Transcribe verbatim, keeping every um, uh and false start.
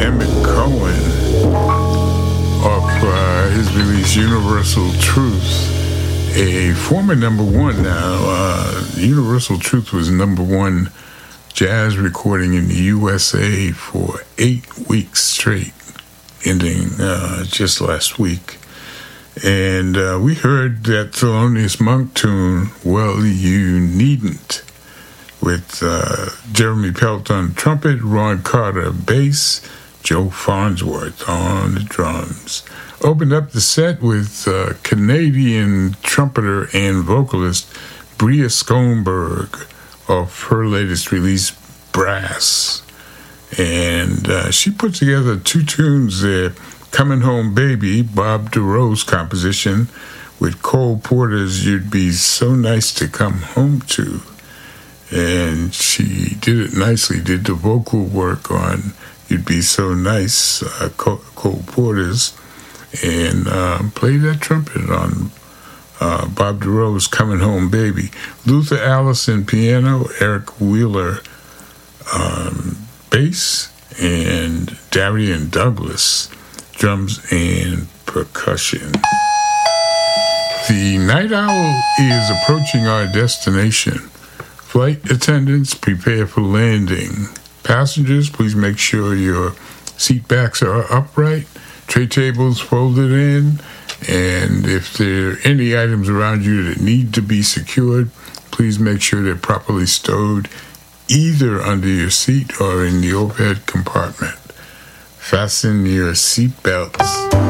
Emmett Cohen off uh, his release Universal Truth, a former number one now. Uh, Universal Truth was number one jazz recording in the U S A for eight weeks straight, ending uh, just last week. And uh, we heard that Thelonious Monk tune, Well, You Needn't, with uh, Jeremy Pelt on trumpet, Ron Carter bass, Joe Farnsworth on the drums. Opened up the set with uh, Canadian trumpeter and vocalist Bria Skonberg of her latest release, Brass. And uh, she put together two tunes there, Coming Home Baby, Bob DeRose composition, with Cole Porter's You'd Be So Nice to Come Home To. And she did it nicely, did the vocal work on You'd Be So Nice, uh, Cole Porter's, and uh, played that trumpet on uh, Bob DeRose, Coming Home Baby. Luther Allison piano, Eric Wheeler um, bass, and Darian Douglas drums and percussion. The night owl is approaching our destination. Flight attendants, prepare for landing. Passengers, please make sure your seat backs are upright, tray tables folded in, and if there are any items around you that need to be secured, please make sure they're properly stowed either under your seat or in the overhead compartment. Fasten your seat belts.